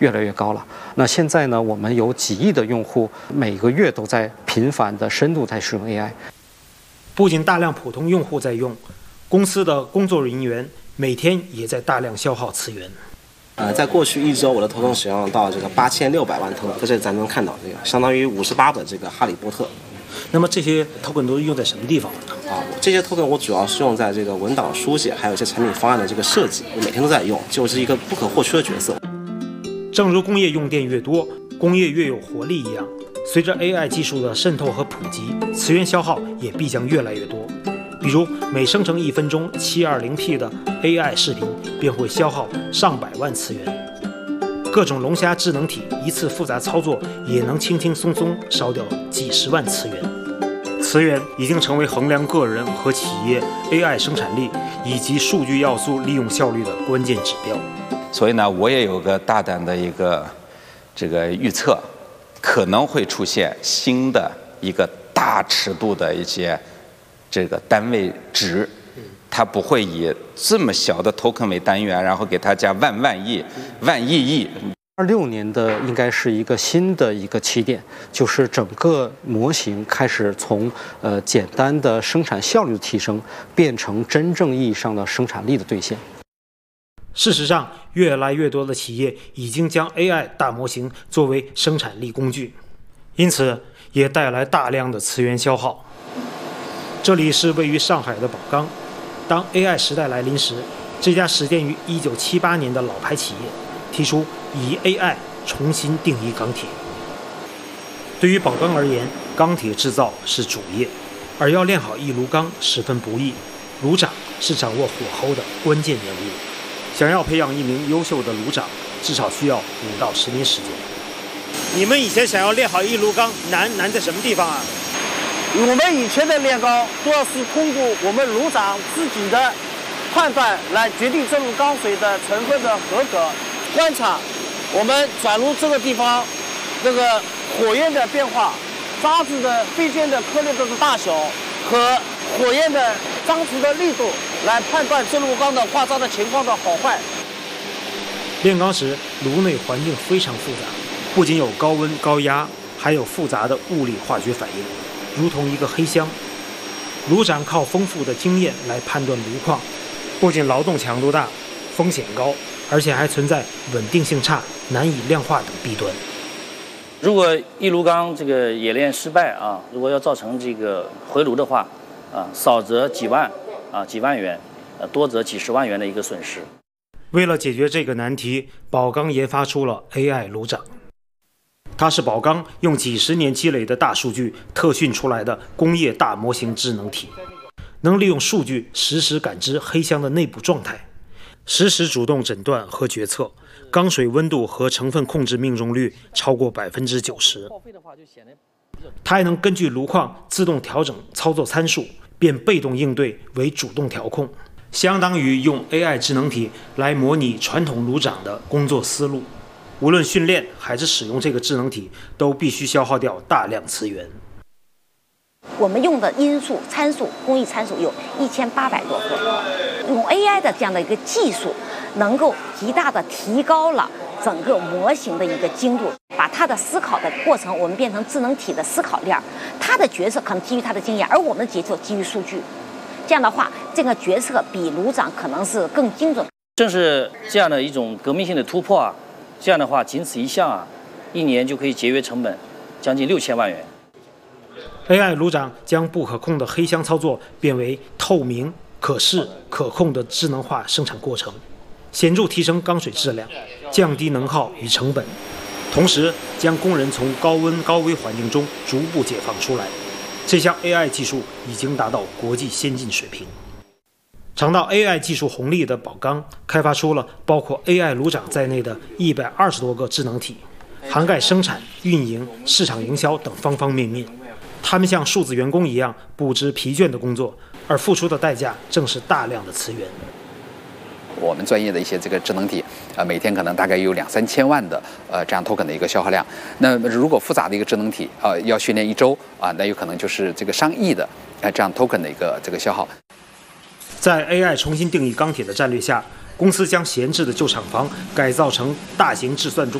越来越高了。那现在呢，我们有几亿的用户，每个月都在频繁的深度在使用 AI。 不仅大量普通用户在用，公司的工作人员每天也在大量消耗资源。 在过去1周，我的token使用到这个8600万token，在这咱能看到这个相当于58本这个《哈利波特》。 那么这些 token 都是用在什么地方呢？ 这些 token 我主要是用在这个文档书写，还有一些产品方案的这个设计，我每天都在用，就是一个不可或缺的角色。 正如工业用电越多，工业越有活力一样，随着 AI 技术的渗透和普及，资源消耗也必将越来越多。比如每生成1分钟 720p 的 AI 视频，便会消耗上百万资源。各种龙虾智能体一次复杂操作也能轻轻松松烧掉几十万资源。资源已经成为衡量个人和企业 AI 生产力以及数据要素利用效率的关键指标。 所以呢，我也有个大胆的一个预测，可能会出现新的一个大尺度的一些这个单位值，它不会以这么小的 token 为单元，然后给它加万亿、万亿。 26年的应该是一个新的一个起点，就是整个模型开始从简单的生产效率的提升，变成真正意义上的生产力的兑现。 事实上，越来越多的企业已经将 AI 大模型作为生产力工具，因此也带来大量的资源消耗。这里是位于上海的宝钢，当 AI 时代来临时，这家始建于1978年的老牌企业提出以 AI 重新定义钢铁。对于宝钢而言，钢铁制造是主业，而要炼好一炉钢十分不易，炉长是掌握火候的关键人物。想要培养一名优秀的炉长，至少需要5到10年时间。你们以前想要炼好一炉钢，难在什么地方啊？ 我们以前的炼钢都要是通过我们炉长自己的判断来决定这炉钢水的成分的合格。观察我们转炉这个地方，这个火焰的变化、渣子的飞溅的颗粒的大小和火焰的张除的力度，来判断这炉钢的化渣的情况的好坏。 炼钢时，炉内环境非常复杂，不仅有高温高压，还有复杂的物理化学反应，如同一个黑箱。炉长靠丰富的经验来判断炉况，不仅劳动强度大、风险高，而且还存在稳定性差、难以量化等弊端。 如果一炉钢这个冶炼失败啊，如果要造成这个回炉的话，少则几万几万元，多则几十万元的一个损失。 为了解决这个难题，宝钢研发出了 AI 炉长。它是宝钢用几十年积累的大数据特训出来的工业大模型智能体，能利用数据实时感知黑箱的内部状态，实时主动诊断和决策，钢水温度和成分控制命中率超过90%。它还能根据炉况自动调整操作参数，变被动应对为主动调控，相当于用 AI 智能体来模拟传统炉长的工作思路。无论训练还是使用这个智能体，都必须消耗掉大量资源。 我们用的因素参数，工艺参数有1800多个。用 AI 的这样的一个技术，能够极大的提高了整个模型的一个精度，把它的思考的过程，我们变成智能体的思考链。它的决策可能基于它的经验，而我们的决策基于数据。这样的话，这个决策比炉长可能是更精准。 正是这样的一种革命性的突破啊！这样的话，仅此一项啊，1年就可以节约成本将近6000万元。 AI 炉长将不可控的黑箱操作变为透明、可视、可控的智能化生产过程，显著提升钢水质量，降低能耗与成本，同时将工人从高温高危环境中逐步解放出来。这项 AI 技术已经达到国际先进水平。尝到 AI 技术红利的宝钢开发出了包括 AI 炉长在内的120多个智能体，涵盖生产、运营、市场营销等方方面面。他们像数字员工一样不知疲倦的工作，而付出的代价正是大量的资源。 我们专业的一些这个智能体，每天可能大概有2-3千万的这样 token 的一个消耗量。那如果复杂的一个智能体要训练1周那有可能就是这个上亿的这样 token 的一个这个消耗。 在 AI 重新定义钢铁的战略下，公司将闲置的旧厂房改造成大型制算中